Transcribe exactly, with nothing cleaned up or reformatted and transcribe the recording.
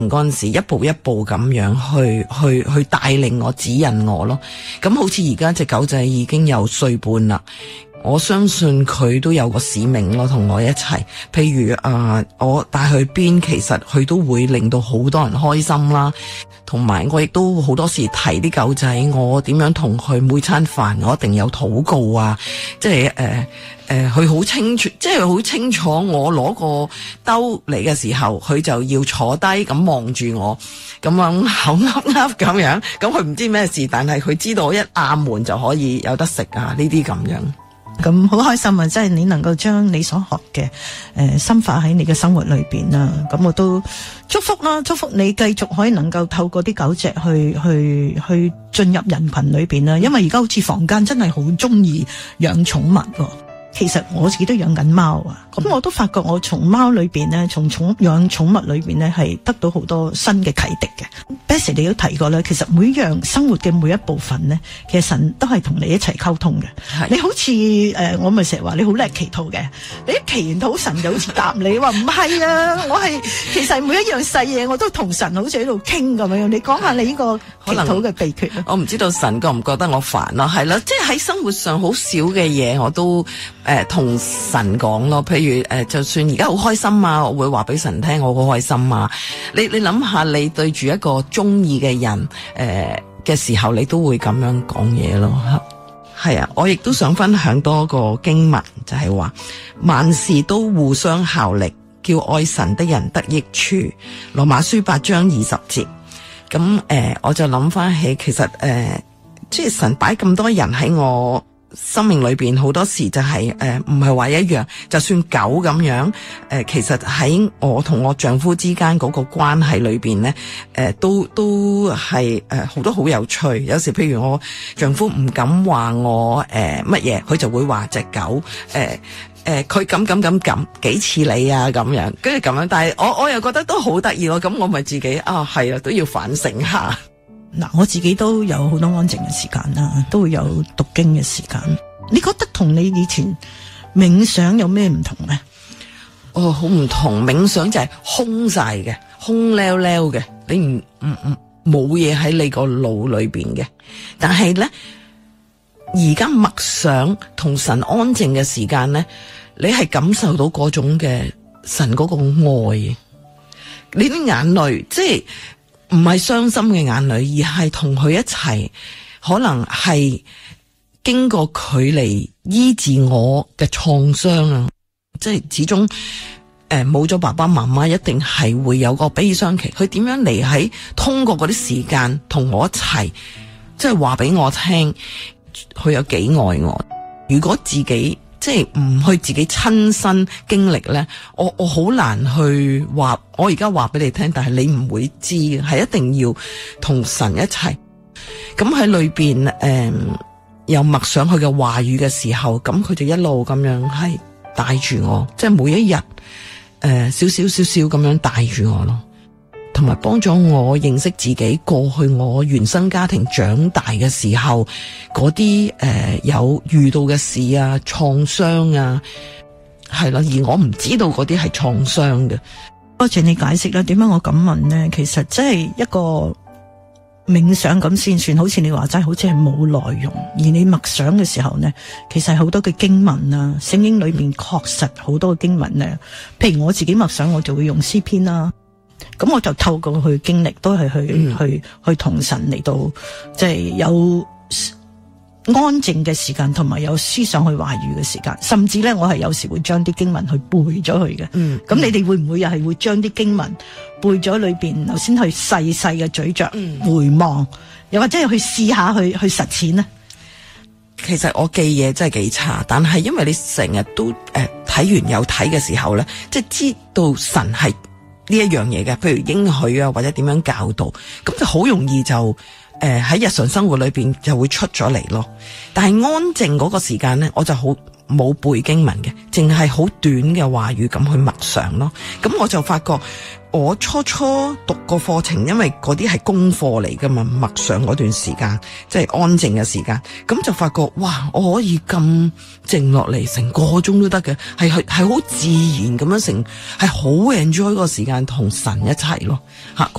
嗰陣時一步一步咁樣去去去帶領我指引我咯。咁好似而家隻狗仔已經有歲半啦。我相信佢都有個使命咯，同我一齊。譬如啊、呃，我帶佢邊，其實佢都會令到好多人開心啦。同埋我亦都好多時提啲狗仔，我點樣同佢每餐飯，我一定有禱告啊。即係誒誒，佢、呃、好、呃、清楚，即係好清楚。我攞個兜嚟嘅時候，佢就要坐低咁望住我，咁樣口噏噏咁樣。咁佢唔知咩事，但係佢知道我一嗌門就可以有得食啊。呢啲咁樣。 咁好開心啊！即係你能夠將你所學嘅誒深化喺你嘅生活裏邊啦。咁我都祝福啦，祝福你繼續可以能夠透過啲狗隻去去去進入人群裏邊啦。因為而家好似坊間真係好中意養寵物喎。其實我自己都養緊貓啊，咁我都發覺我從貓裏邊咧，從寵養寵物裏邊咧，係得到好多新嘅啟迪嘅。Bessy 你都提過咧，其實每樣生活嘅每一部分咧，其實神都係同你一齊溝通嘅。你好似誒、呃，我咪成日話你好叻祈禱嘅，你一祈完禱神就好似答你話唔係啊，我係其實每一樣細嘢我都同神好似喺度傾咁樣。你講下你呢個祈禱嘅秘訣啊？ 我唔知道神覺唔覺得我煩咯，係啦，即係喺生活上好少嘅嘢我都。誒，同、呃、神講咯，譬如誒、呃，就算而家好開心啊，我會話俾神聽，我好開心啊。你你諗下，你對住一個中意嘅人誒嘅、呃、時候，你都會咁樣講嘢咯。係啊，我亦都想分享多個經文，就係、是、話萬事都互相效力，叫愛神的人得益處。羅馬書八章二十節。咁誒、呃，我就諗翻起，其實誒、呃，即係神擺咁多人喺我生命裏邊，好多時就係誒唔係話一樣，就算狗咁樣誒、呃，其實喺我同我丈夫之間嗰個關係裏邊咧，誒、呃、都都係誒好多好有趣。有時譬如我丈夫唔敢話我誒乜嘢，佢、呃、就會話隻狗誒誒佢咁咁咁咁幾似你啊咁樣，跟住咁樣，但係我我又覺得都好得意咯。咁我咪自己啊係啊都要反省下。 嗱，我自己都有好多安靜嘅時間啦，都會有讀經嘅時間。你覺得同你以前冥想有咩唔同咧？ 哦，好唔同。冥想就係空晒嘅，空溜溜嘅，你唔唔唔冇嘢喺你個腦裏邊嘅。但係咧，而家默想同神安靜嘅時間咧，你係感受到嗰種嘅神嗰個愛，你啲眼淚即係。唔係傷心嘅眼淚，而係同佢一齊，可能係經過佢嚟醫治我嘅創傷啊！即係始終誒冇咗爸爸媽媽，一定係會有個悲傷期。佢點樣嚟喺通過嗰啲時間同我一齊，即係話俾我聽，佢有幾愛我。如果自己即係唔去自己親身經歷咧，我我好難去話。我而家話俾你聽，但係你唔會知，係一定要同神一齊。咁喺裏邊誒，又默想佢嘅話語嘅時候，咁佢就一路咁樣係帶住我，即係每一日誒少少少少咁樣帶住我咯，同埋幫咗我認識自己過去我原生家庭長大嘅時候嗰啲誒有遇到嘅事啊、創傷啊，係啦，而我唔知道嗰啲係創傷嘅。 多謝你解釋啦。點解我咁問呢？其實即係一個冥想咁先算，好似你話齋，好似係冇內容。而你默想嘅時候呢，其實係好多嘅經文啊，聖經裏面確實好多嘅經文呢。譬如我自己默想，我就會用詩篇啦。咁我就透過去經歷，都係去、嗯、去去同神嚟到，即係有安靜嘅時間，同埋有思想去話語嘅時間，甚至咧我係有時會將啲經文去背咗佢嘅。嗯，咁你哋會唔會又係會將啲經文背咗裏邊，頭先去細細嘅咀嚼、嗯、回望，又或者係去試下去去實踐呢？ 其實我記嘢真係幾差，但係因為你成日都誒睇、呃、完又睇嘅時候咧，即係知道神係呢一樣嘢嘅，譬如應許啊，或者點樣教導，咁就好容易就誒喺、呃、日常生活裏邊就會出咗嚟咯。但係安靜嗰個時間咧，我就好冇背經文嘅，淨係好短嘅話語咁去默想咯。咁我就發覺我初初讀個課程，因為嗰啲係功課嚟噶嘛，默想嗰段時間即係安靜嘅時間，咁就發覺哇，我可以咁靜落嚟成個鐘都得嘅，係係係好自然咁樣成，係好 enjoy 個時間同神一齊咯吓。